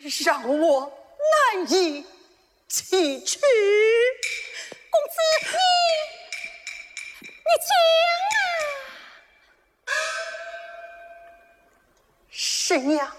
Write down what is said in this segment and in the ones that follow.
让我难以启齿。 公子，你讲啊！ 师娘，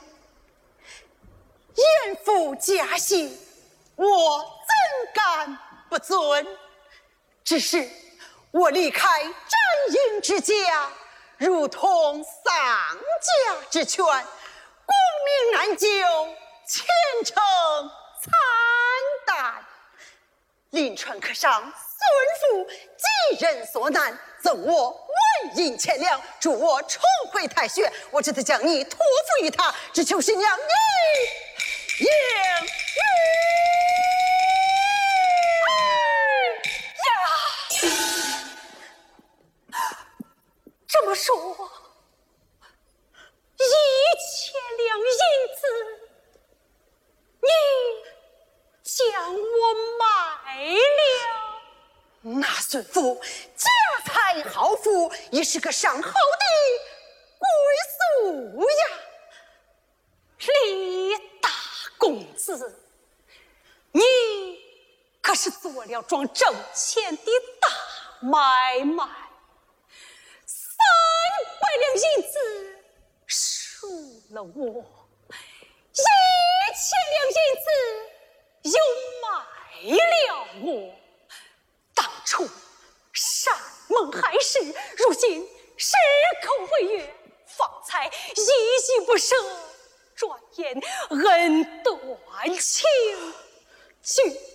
严父家训，我怎敢不遵？只是我离开战营之家，如同丧家之犬，功名难就，前程惨淡。临船客上，孙父急人所难，赠我1银千两，助我重回太学。我只得将你托付于他，只求师娘你应允。 这么说，1000两银子，你将我卖了？ 那孙父家财豪富，也是个上好的归宿呀。 李大公子，你可是做了桩挣钱的大买卖，300两银子赎了我，1000两银子又卖了我。当初山盟海誓，如今矢口违约，方才依依不舍，转眼恩断情绝。